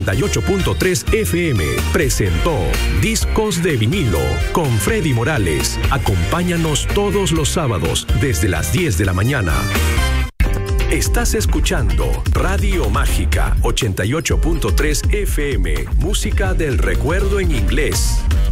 88.3 FM presentó Discos de Vinilo con Freddy Morales. Acompáñanos todos los sábados desde las 10 de la mañana. Estás escuchando Radio Mágica 88.3 FM, música del recuerdo en inglés.